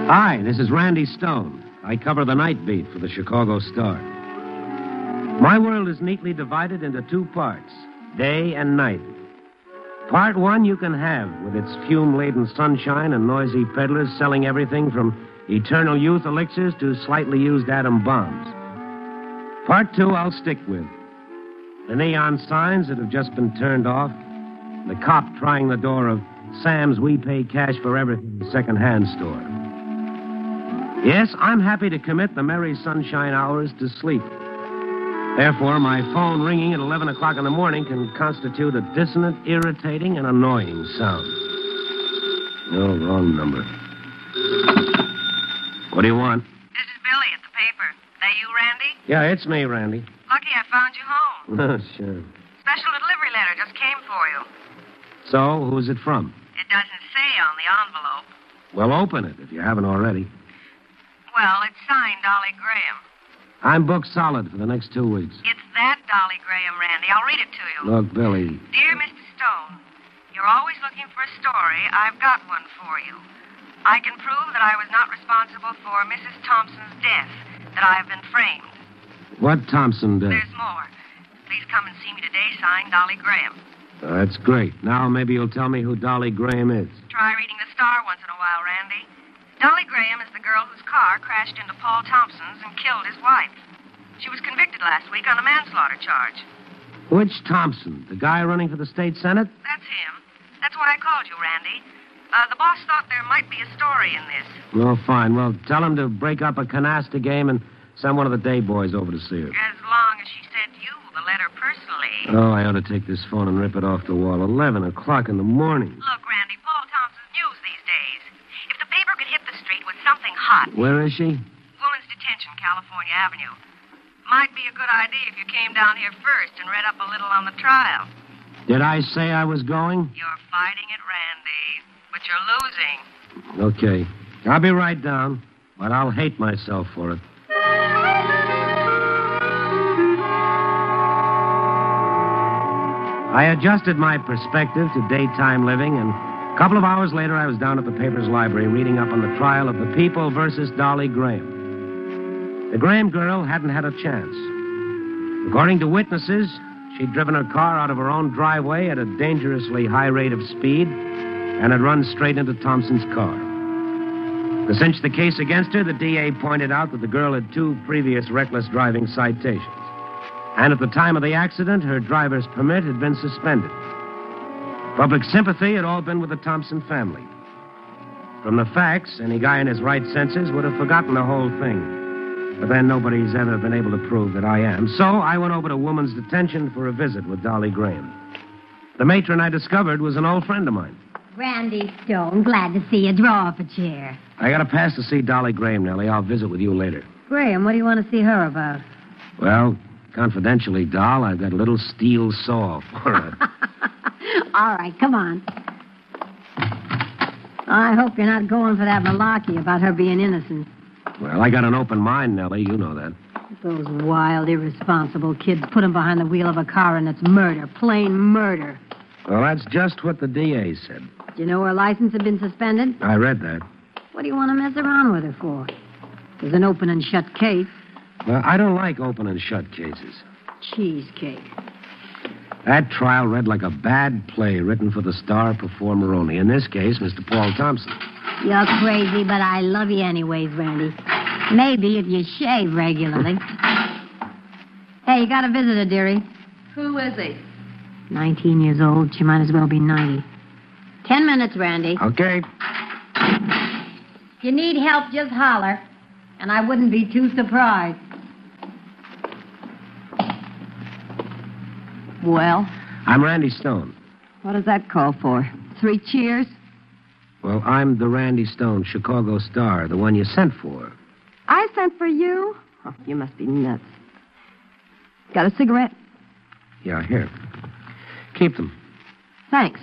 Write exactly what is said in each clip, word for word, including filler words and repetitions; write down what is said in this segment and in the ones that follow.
Hi, this is Randy Stone. I cover the night beat for the Chicago Star. My world is neatly divided into two parts, day and night. Part one you can have, with its fume-laden sunshine and noisy peddlers selling everything from eternal youth elixirs to slightly used atom bombs. Part two I'll stick with. The neon signs that have just been turned off, the cop trying the door of Sam's We Pay Cash for Everything second-hand store. Yes, I'm happy to commit the merry sunshine hours to sleep. Therefore, my phone ringing at eleven o'clock in the morning can constitute a dissonant, irritating, and annoying sound. No, wrong number. What do you want? This is Billy at the paper. That you, Randy? Yeah, it's me, Randy. Lucky I found you home. Oh, sure. Special delivery letter just came for you. So, who's it from? It doesn't say on the envelope. Well, open it if you haven't already. Well, it's signed Dolly Graham. I'm booked solid for the next two weeks. It's that Dolly Graham, Randy. I'll read it to you. Look, Billy. Dear Mister Stone, you're always looking for a story. I've got one for you. I can prove that I was not responsible for Missus Thompson's death, that I have been framed. What Thompson did? There's more. Please come and see me today, signed Dolly Graham. Oh, that's great. Now maybe you'll tell me who Dolly Graham is. Try reading the Star once in a while, Randy. Dolly Graham is the girl whose car crashed into Paul Thompson's and killed his wife. She was convicted last week on a manslaughter charge. Which Thompson? The guy running for the state senate? That's him. That's why I called you, Randy. Uh, the boss thought there might be a story in this. Oh, fine. Well, tell him to break up a canasta game and send one of the day boys over to see her. As long as she sent you the letter personally. Oh, I ought to take this phone and rip it off the wall. Eleven o'clock in the morning. Look, Randy, Paul Thompson's news these days. If the paper could hit the street with something hot. Where is she? Woman's detention, California Avenue. Might be a good idea if you came down here first and read up a little on the trial. Did I say I was going? You're fighting it, Randy, but you're losing. Okay. I'll be right down, but I'll hate myself for it. I adjusted my perspective to daytime living, and a couple of hours later I was down at the paper's library reading up on the trial of the People versus Dolly Graham. The Graham girl hadn't had a chance. According to witnesses, she'd driven her car out of her own driveway at a dangerously high rate of speed and had run straight into Thompson's car. To cinch the case against her, the D A pointed out that the girl had two previous reckless driving citations. And at the time of the accident, her driver's permit had been suspended. Public sympathy had all been with the Thompson family. From the facts, any guy in his right senses would have forgotten the whole thing. But then nobody's ever been able to prove that I am. So I went over to woman's detention for a visit with Dolly Graham. The matron I discovered was an old friend of mine. Randy Stone, glad to see you. Draw up a chair. I got a pass to see Dolly Graham, Nellie. I'll visit with you later. Graham, what do you want to see her about? Well, confidentially, doll, I've got a little steel saw for her. All right, come on. I hope you're not going for that malarkey about her being innocent. Well, I got an open mind, Nellie. You know that. Those wild, irresponsible kids put him behind the wheel of a car, and it's murder, plain murder. Well, that's just what the D A said. Do you know her license had been suspended? I read that. What do you want to mess around with her for? There's an open and shut case. Well, I don't like open and shut cases. Cheesecake. That trial read like a bad play written for the star performer only. In this case, Mister Paul Thompson. You're crazy, but I love you anyways, Randy. Maybe if you shave regularly. Hey, you got a visitor, dearie. Who is he? Nineteen years old. She might as well be ninety. Ten minutes, Randy. Okay. If you need help, just holler. And I wouldn't be too surprised. Well? I'm Randy Stone. What does that call for? Three cheers? Well, I'm the Randy Stone, Chicago Star, the one you sent for. I sent for you? Oh, you must be nuts. Got a cigarette? Yeah, here. Keep them. Thanks.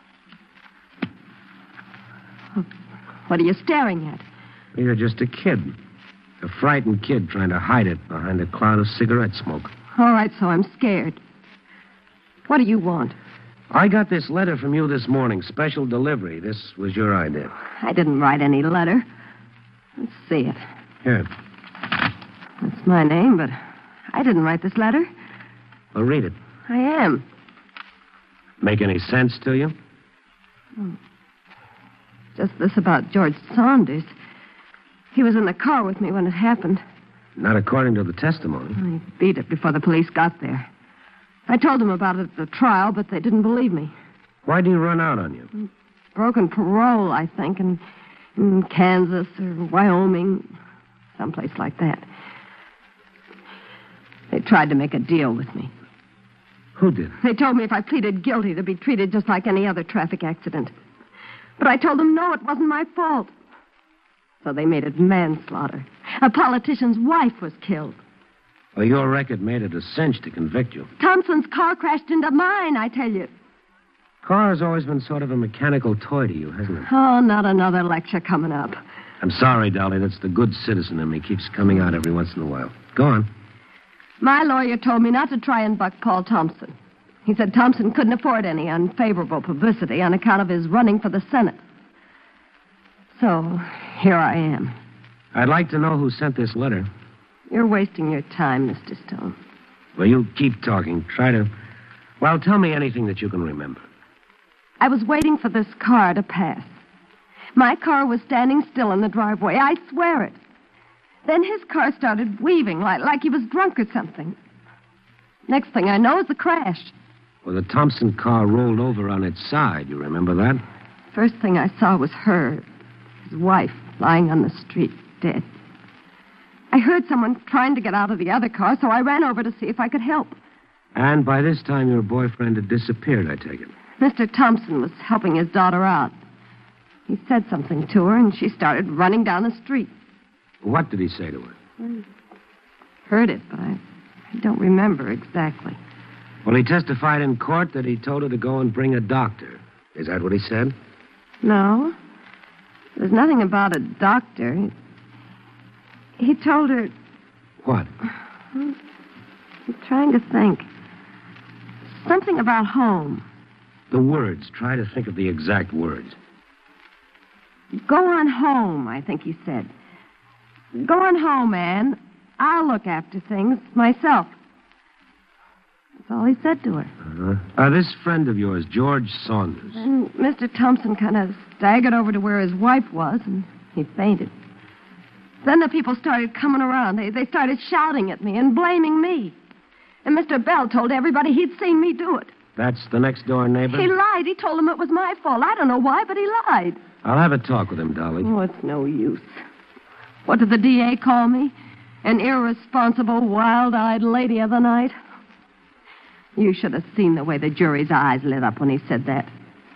What are you staring at? You're just a kid. A frightened kid trying to hide it behind a cloud of cigarette smoke. All right, so I'm scared. What do you want? I got this letter from you this morning, special delivery. This was your idea. I didn't write any letter. Let's see it. Here. That's my name, but I didn't write this letter. Well, read it. I am. Make any sense to you? Oh. Just this about George Saunders. He was in the car with me when it happened. Not according to the testimony. I beat it before the police got there. I told them about it at the trial, but they didn't believe me. Why'd he run out on you? Broken parole, I think, in, in Kansas or Wyoming, someplace like that. They tried to make a deal with me. Who did? They told me if I pleaded guilty to be treated just like any other traffic accident. But I told them, no, it wasn't my fault. So they made it manslaughter. A politician's wife was killed. Well, your record made it a cinch to convict you. Thompson's car crashed into mine, I tell you. Car has always been sort of a mechanical toy to you, hasn't it? Oh, not another lecture coming up. I'm sorry, Dolly. That's the good citizen in me. Keeps coming out every once in a while. Go on. My lawyer told me not to try and buck Paul Thompson. He said Thompson couldn't afford any unfavorable publicity on account of his running for the Senate. So, here I am. I'd like to know who sent this letter. You're wasting your time, Mister Stone. Well, you keep talking. Try to... Well, tell me anything that you can remember. I was waiting for this car to pass. My car was standing still in the driveway. I swear it. Then his car started weaving like, like he was drunk or something. Next thing I know is the crash. Well, the Thompson car rolled over on its side. You remember that? First thing I saw was her, his wife, lying on the street, dead. I heard someone trying to get out of the other car, so I ran over to see if I could help. And by this time, your boyfriend had disappeared, I take it. Mister Thompson was helping his daughter out. He said something to her, and she started running down the street. What did he say to her? I heard it, but I, I don't remember exactly. Well, he testified in court that he told her to go and bring a doctor. Is that what he said? No. There's nothing about a doctor. He told her... What? I'm trying to think. Something about home. The words. Try to think of the exact words. Go on home, I think he said. Go on home, Anne. I'll look after things myself. That's all he said to her. Uh-huh. Uh, this friend of yours, George Saunders. And Mister Thompson kind of staggered over to where his wife was, and he fainted. Then the people started coming around. They, they started shouting at me and blaming me. And Mister Bell told everybody he'd seen me do it. That's the next door neighbor? He lied. He told them it was my fault. I don't know why, but he lied. I'll have a talk with him, Dolly. Oh, it's no use. What did the D A call me? An irresponsible, wild-eyed lady of the night? You should have seen the way the jury's eyes lit up when he said that.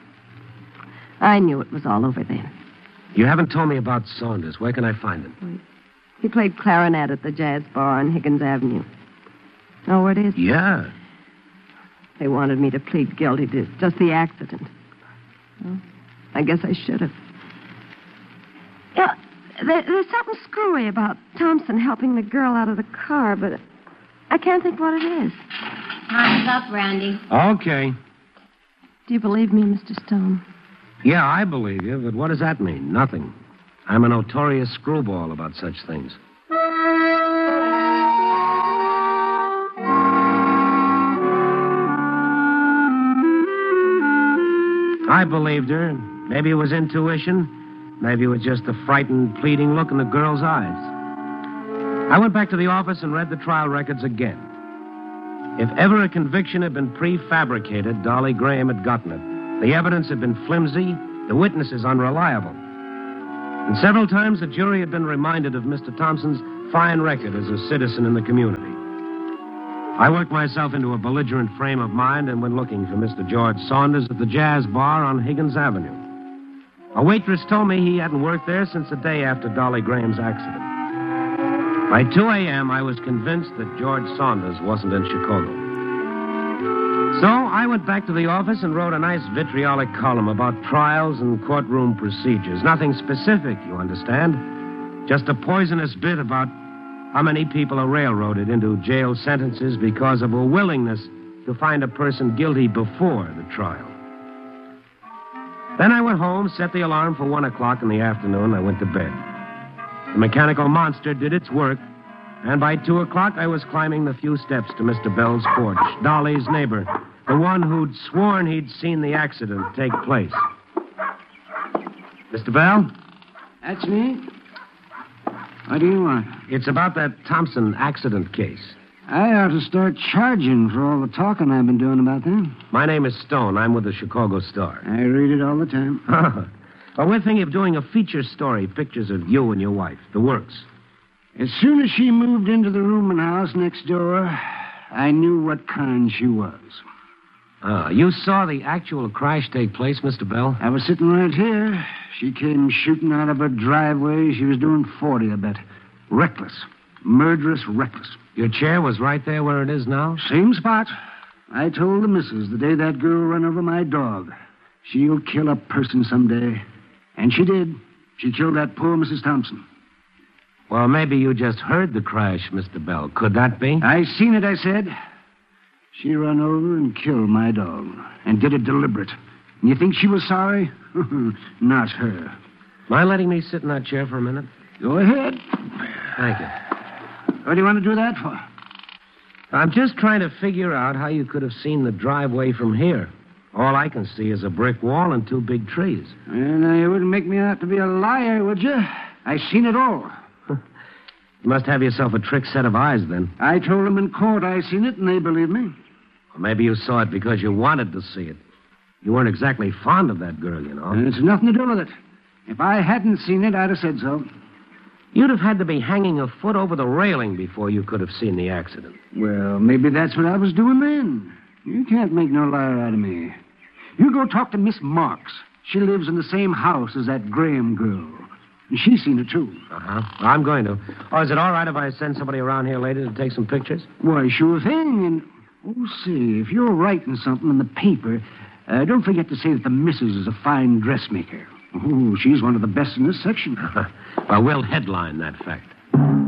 I knew it was all over then. You haven't told me about Saunders. Where can I find him? He played clarinet at the Jazz Bar on Higgins Avenue. Know where it is? Yeah. They wanted me to plead guilty to just the accident. Well, I guess I should have. Yeah, there, there's something screwy about Thompson helping the girl out of the car, but I can't think what it is. Time's up, Randy. Okay. Do you believe me, Mister Stone? Yeah, I believe you, but what does that mean? Nothing. I'm a notorious screwball about such things. I believed her. Maybe it was intuition. Maybe it was just the frightened, pleading look in the girl's eyes. I went back to the office and read the trial records again. If ever a conviction had been prefabricated, Dolly Graham had gotten it. The evidence had been flimsy, the witnesses unreliable. And several times the jury had been reminded of Mister Thompson's fine record as a citizen in the community. I worked myself into a belligerent frame of mind and went looking for Mister George Saunders at the Jazz Bar on Higgins Avenue. A waitress told me he hadn't worked there since the day after Dolly Graham's accident. By two a.m., I was convinced that George Saunders wasn't in Chicago. So I went back to the office and wrote a nice vitriolic column about trials and courtroom procedures. Nothing specific, you understand. Just a poisonous bit about how many people are railroaded into jail sentences because of a willingness to find a person guilty before the trial. Then I went home, set the alarm for one o'clock in the afternoon. I went to bed. The mechanical monster did its work, and by two o'clock I was climbing the few steps to Mister Bell's porch, Dolly's neighbor, the one who'd sworn he'd seen the accident take place. Mister Bell? That's me. What do you want? It's about that Thompson accident case. I ought to start charging for all the talking I've been doing about that. My name is Stone. I'm with the Chicago Star. I read it all the time. Well, we're thinking of doing a feature story, pictures of you and your wife, the works. As soon as she moved into the rooming house next door, I knew what kind she was. Ah, you saw the actual crash take place, Mister Bell? I was sitting right here. She came shooting out of her driveway. She was doing forty, I bet. Reckless. Murderous reckless. Your chair was right there where it is now? Same spot. I told the missus the day that girl ran over my dog, she'll kill a person someday. And she did. She killed that poor Missus Thompson. Well, maybe you just heard the crash, Mister Bell. Could that be? I seen it, I said. She ran over and killed my dog. And did it deliberate. And you think she was sorry? Not her. Mind letting me sit in that chair for a minute? Go ahead. Thank you. What do you want to do that for? I'm just trying to figure out how you could have seen the driveway from here. All I can see is a brick wall and two big trees. Well, now, you wouldn't make me out to be a liar, would you? I seen it all. You must have yourself a trick set of eyes, then. I told them in court I seen it, and they believed me. Or maybe you saw it because you wanted to see it. You weren't exactly fond of that girl, you know. And it's nothing to do with it. If I hadn't seen it, I'd have said so. You'd have had to be hanging a foot over the railing before you could have seen the accident. Well, maybe that's what I was doing then. You can't make no liar out of me. You go talk to Miss Marks. She lives in the same house as that Graham girl. And she's seen it, too. Uh-huh. I'm going to. Oh, is it all right if I send somebody around here later to take some pictures? Why, sure thing. And, oh, say, if you're writing something in the paper, uh, don't forget to say that the missus is a fine dressmaker. Oh, she's one of the best in this section. Well, we'll headline that fact.